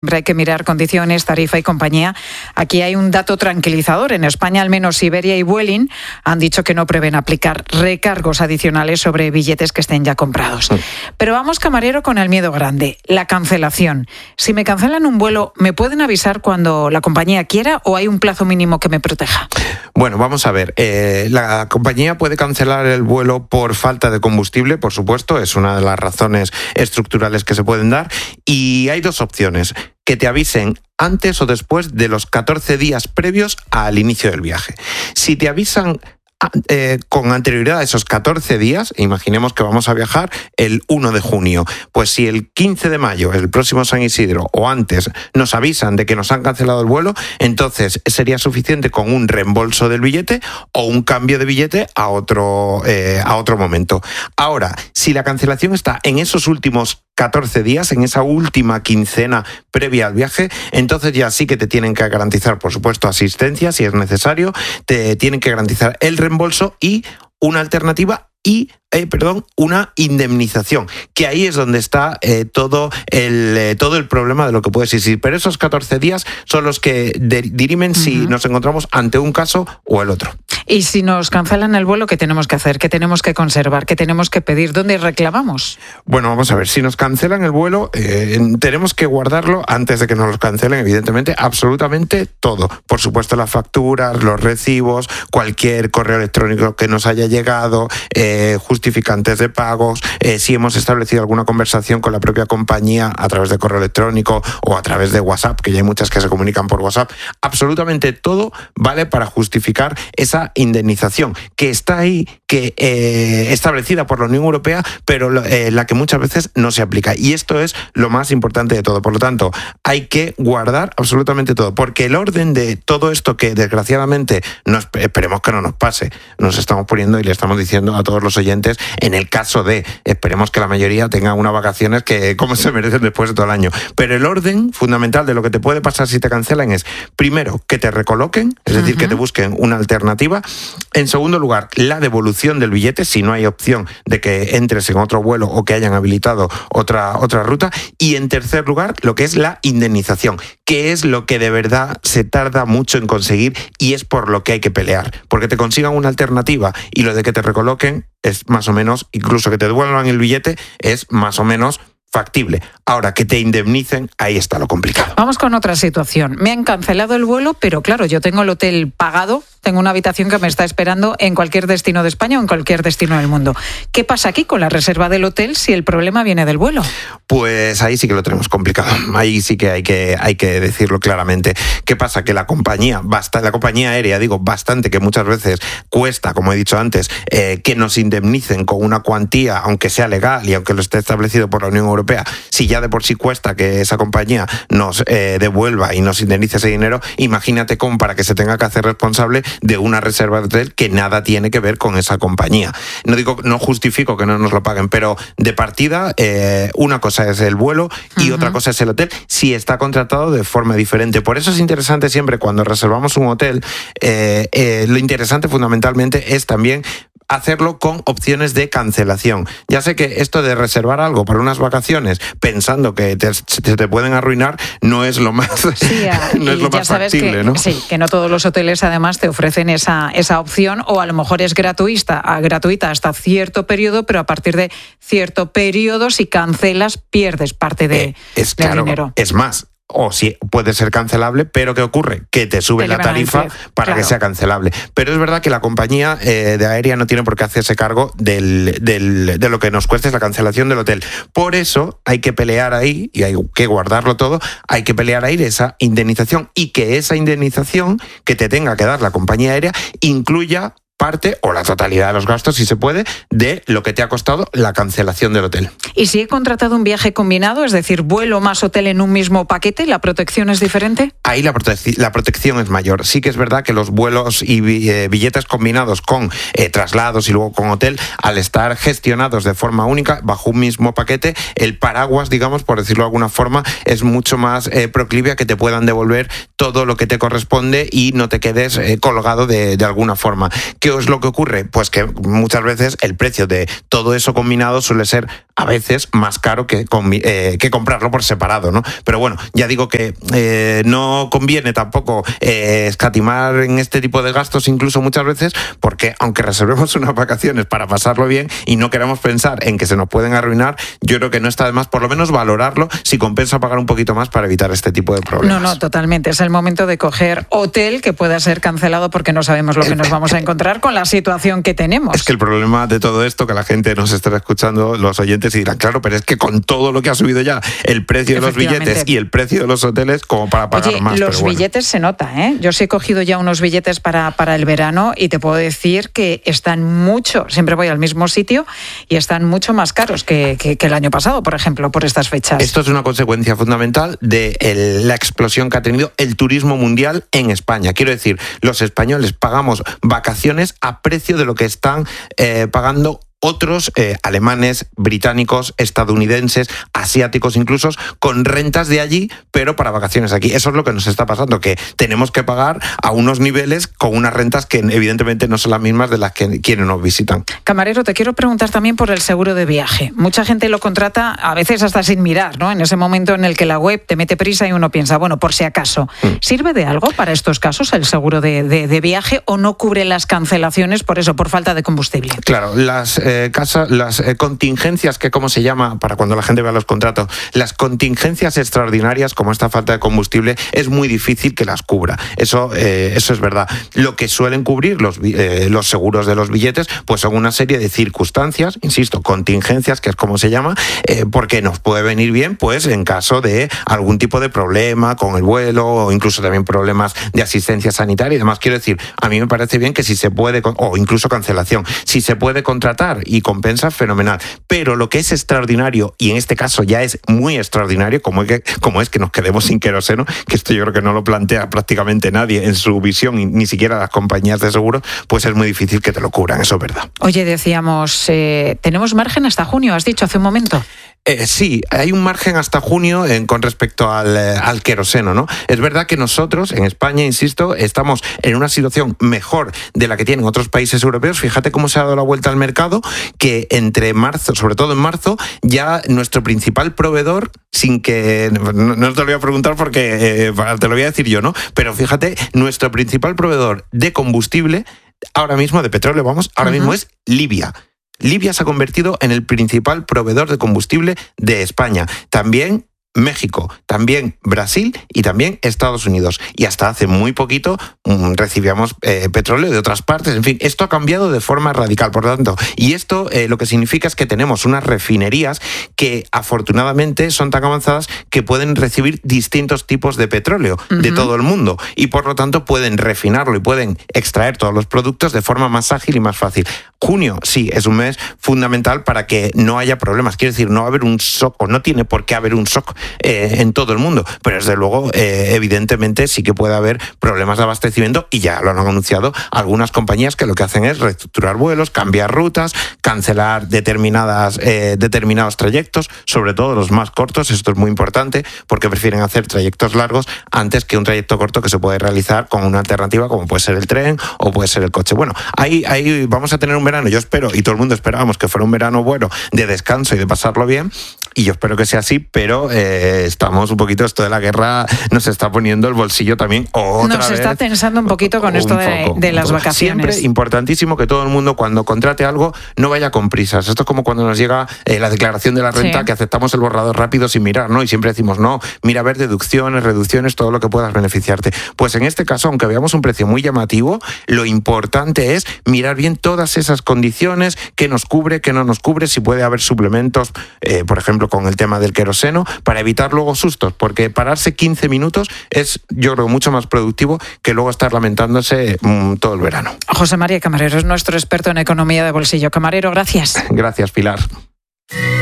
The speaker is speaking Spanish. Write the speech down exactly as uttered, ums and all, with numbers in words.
Hay que mirar condiciones, tarifa y compañía. Aquí hay un dato tranquilizador. En España, al menos Iberia y Vueling han dicho que no prevén aplicar recargos adicionales sobre billetes que estén ya comprados. Sí. Pero vamos, camarero, con el miedo grande, la cancelación. Si me cancelan un vuelo, ¿me pueden avisar cuando la compañía quiera o hay un plazo mínimo que me proteja? Bueno, vamos a ver. Eh, la compañía puede cancelar el vuelo por falta de combustible, por supuesto, es una de las razones estructurales que se pueden dar. Y hay dos opciones: que te avisen antes o después de los catorce días previos al inicio del viaje. Si te avisan Eh, con anterioridad a esos catorce días, imaginemos que vamos a viajar el primero de junio, pues si el quince de mayo, el próximo San Isidro, o antes, nos avisan de que nos han cancelado el vuelo, entonces sería suficiente con un reembolso del billete o un cambio de billete a otro, eh, a otro momento. Ahora, si la cancelación está en esos últimos catorce días, en esa última quincena previa al viaje, entonces ya sí que te tienen que garantizar, por supuesto, asistencia si es necesario, te tienen que garantizar el reembolso y una alternativa y, eh, perdón, una indemnización, que ahí es donde está eh, todo, el, eh, todo el problema de lo que puede existir. Pero esos catorce días son los que de- dirimen uh-huh. si nos encontramos ante un caso o el otro. Y si nos cancelan el vuelo, ¿qué tenemos que hacer? ¿Qué tenemos que conservar? ¿Qué tenemos que pedir? ¿Dónde reclamamos? Bueno, vamos a ver, si nos cancelan el vuelo, eh, tenemos que guardarlo antes de que nos lo cancelen, evidentemente, absolutamente todo. Por supuesto, las facturas, los recibos, cualquier correo electrónico que nos haya llegado, eh, justificantes de pagos, eh, si hemos establecido alguna conversación con la propia compañía a través de correo electrónico o a través de WhatsApp, que ya hay muchas que se comunican por WhatsApp, absolutamente todo vale para justificar esa indemnización, que está ahí, que eh, establecida por la Unión Europea, pero eh, la que muchas veces no se aplica. Y esto es lo más importante de todo. Por lo tanto, hay que guardar absolutamente todo, porque el orden de todo esto que desgraciadamente no, esperemos que no nos pase, nos estamos poniendo y le estamos diciendo a todos los oyentes, en el caso de, esperemos que la mayoría tenga unas vacaciones que como se merecen después de todo el año. Pero el orden fundamental de lo que te puede pasar si te cancelan es, primero, que te recoloquen, es decir, uh-huh. que te busquen una alternativa. En segundo lugar, la devolución del billete, si no hay opción de que entres en otro vuelo o que hayan habilitado otra, otra ruta. Y en tercer lugar, lo que es la indemnización, que es lo que de verdad se tarda mucho en conseguir y es por lo que hay que pelear. Porque te consigan una alternativa y lo de que te recoloquen es más o menos, incluso que te devuelvan el billete, es más o menos factible. Ahora, que te indemnicen, ahí está lo complicado. Vamos con otra situación. Me han cancelado el vuelo, pero claro, yo tengo el hotel pagado, tengo una habitación que me está esperando en cualquier destino de España o en cualquier destino del mundo. ¿Qué pasa aquí con la reserva del hotel si el problema viene del vuelo? Pues ahí sí que lo tenemos complicado. Ahí sí que hay que, hay que decirlo claramente. ¿Qué pasa? Que la compañía, basta, la compañía aérea, digo, bastante, que muchas veces cuesta, como he dicho antes, eh, que nos indemnicen con una cuantía, aunque sea legal y aunque lo esté establecido por la Unión Europea, si ya de por sí cuesta que esa compañía nos eh, devuelva y nos indemnice ese dinero, imagínate cómo para que se tenga que hacer responsable de una reserva de hotel que nada tiene que ver con esa compañía. No digo, no justifico que no nos lo paguen, pero de partida, eh, una cosa es el vuelo y uh-huh. otra cosa es el hotel, si está contratado de forma diferente. Por eso es interesante siempre cuando reservamos un hotel, eh, eh, lo interesante fundamentalmente es también hacerlo con opciones de cancelación. Ya sé que esto de reservar algo para unas vacaciones pensando que te, te, te pueden arruinar no es lo más, sí, no es lo más factible, que, ¿no? Sí, que no todos los hoteles además te ofrecen esa, esa opción, o a lo mejor es gratuita, gratuita hasta cierto periodo, pero a partir de cierto periodo, si cancelas, pierdes parte de, eh, es, del claro, dinero. Es más, o si puede ser cancelable, pero ¿qué ocurre? Que te sube te la tarifa para claro. que sea cancelable. Pero es verdad que la compañía eh, de aérea no tiene por qué hacerse cargo del, del, de lo que nos cueste la cancelación del hotel. Por eso hay que pelear ahí, y hay que guardarlo todo, hay que pelear ahí esa indemnización, y que esa indemnización que te tenga que dar la compañía aérea incluya parte o la totalidad de los gastos, si se puede, de lo que te ha costado la cancelación del hotel. ¿Y si he contratado un viaje combinado, es decir, vuelo más hotel en un mismo paquete, la protección es diferente? Ahí la, prote- la protección es mayor. Sí que es verdad que los vuelos y eh, billetes combinados con eh, traslados y luego con hotel, al estar gestionados de forma única, bajo un mismo paquete, el paraguas, digamos, por decirlo de alguna forma, es mucho más eh, proclive a que te puedan devolver todo lo que te corresponde y no te quedes eh, colgado de, de alguna forma. ¿Qué ¿Qué es lo que ocurre? Pues que muchas veces el precio de todo eso combinado suele ser a veces más caro que, eh, que comprarlo por separado, ¿no? Pero bueno, ya digo que eh, no conviene tampoco eh, escatimar en este tipo de gastos incluso muchas veces, porque aunque reservemos unas vacaciones para pasarlo bien y no queramos pensar en que se nos pueden arruinar, yo creo que no está de más por lo menos valorarlo si compensa pagar un poquito más para evitar este tipo de problemas. No, no, totalmente. Es el momento de coger hotel que pueda ser cancelado porque no sabemos lo que nos vamos a encontrar con la situación que tenemos. Es que el problema de todo esto, que la gente nos estará escuchando, los oyentes, y dirán, claro, pero es que con todo lo que ha subido ya el precio de los billetes y el precio de los hoteles, como para pagar Oye, más. los pero bueno. billetes se nota, ¿eh? Yo sí he cogido ya unos billetes para, para el verano y te puedo decir que están mucho, siempre voy al mismo sitio y están mucho más caros que, que, que el año pasado, por ejemplo, por estas fechas. Esto es una consecuencia fundamental de el, la explosión que ha tenido el turismo mundial en España. Quiero decir, los españoles pagamos vacaciones a precio de lo que están eh, pagando otros eh, alemanes, británicos, estadounidenses, asiáticos incluso, con rentas de allí, pero para vacaciones aquí. Eso es lo que nos está pasando, que tenemos que pagar a unos niveles con unas rentas que evidentemente no son las mismas de las que quienes nos visitan. Camarero, te quiero preguntar también por el seguro de viaje. Mucha gente lo contrata a veces hasta sin mirar, ¿no? En ese momento en el que la web te mete prisa y uno piensa, bueno, por si acaso. Mm. ¿Sirve de algo para estos casos el seguro de, de, de viaje o no cubre las cancelaciones por eso, por falta de combustible? Claro, las... Eh, Eh, casa, las eh, contingencias, que como se llama para cuando la gente vea los contratos, las contingencias extraordinarias como esta falta de combustible, es muy difícil que las cubra. Eso, eh, eso es verdad. Lo que suelen cubrir los, eh, los seguros de los billetes, pues son una serie de circunstancias, insisto, contingencias, que es como se llama, eh, porque nos puede venir bien, pues en caso de algún tipo de problema con el vuelo o incluso también problemas de asistencia sanitaria y demás. Quiero decir, a mí me parece bien que si se puede, o incluso cancelación, si se puede contratar y compensa, fenomenal. Pero lo que es extraordinario, y en este caso ya es muy extraordinario, como es que, como es que nos quedemos sin queroseno, que esto yo creo que no lo plantea prácticamente nadie en su visión, y ni siquiera las compañías de seguros, pues es muy difícil que te lo cubran, eso es verdad. Oye, decíamos, eh, tenemos margen hasta junio, has dicho hace un momento. Eh, sí, hay un margen hasta junio en, con respecto al, eh, al queroseno, ¿no? Es verdad que nosotros, en España, insisto, estamos en una situación mejor de la que tienen otros países europeos. Fíjate cómo se ha dado la vuelta al mercado, que entre marzo, sobre todo en marzo, ya nuestro principal proveedor, sin que... No, no te lo voy a preguntar porque eh, te lo voy a decir yo, ¿no? Pero fíjate, nuestro principal proveedor de combustible, ahora mismo, de petróleo, vamos, ahora uh-huh. mismo es Libia. Libia se ha convertido en el principal proveedor de combustible de España. También México, también Brasil y también Estados Unidos. Y hasta hace muy poquito mmm, recibíamos eh, petróleo de otras partes. En fin, esto ha cambiado de forma radical, por lo tanto. Y esto eh, lo que significa es que tenemos unas refinerías que afortunadamente son tan avanzadas que pueden recibir distintos tipos de petróleo uh-huh. de todo el mundo. Y por lo tanto pueden refinarlo y pueden extraer todos los productos de forma más ágil y más fácil. Junio, sí, es un mes fundamental para que no haya problemas. Quiero decir, no va a haber un shock, o no tiene por qué haber un shock eh, en todo el mundo. Pero desde luego, eh, evidentemente, sí que puede haber problemas de abastecimiento, y ya lo han anunciado algunas compañías que lo que hacen es reestructurar vuelos, cambiar rutas, cancelar determinadas, eh, determinados trayectos, sobre todo los más cortos. Esto es muy importante porque prefieren hacer trayectos largos antes que un trayecto corto que se puede realizar con una alternativa como puede ser el tren o puede ser el coche. Bueno, ahí, ahí vamos a tener un verano, yo espero, y todo el mundo esperábamos que fuera un verano bueno, de descanso y de pasarlo bien, y yo espero que sea así, pero eh, estamos un poquito, esto de la guerra nos está poniendo el bolsillo también otra Nos vez. está tensando un poquito con un esto de, poco, de las poco. vacaciones. Siempre importantísimo que todo el mundo, cuando contrate algo, no vaya con prisas. Esto es como cuando nos llega eh, la declaración de la renta, sí. que aceptamos el borrador rápido sin mirar, ¿no? Y siempre decimos, no, mira a ver deducciones, reducciones, todo lo que puedas beneficiarte. Pues en este caso, aunque veamos un precio muy llamativo, lo importante es mirar bien todas esas condiciones, qué nos cubre, qué no nos cubre, si puede haber suplementos, eh, por ejemplo, con el tema del queroseno, para evitar luego sustos, porque pararse quince minutos es, yo creo, mucho más productivo que luego estar lamentándose mmm, todo el verano. José María Camarero es nuestro experto en economía de bolsillo. Camarero, gracias. Gracias, Pilar.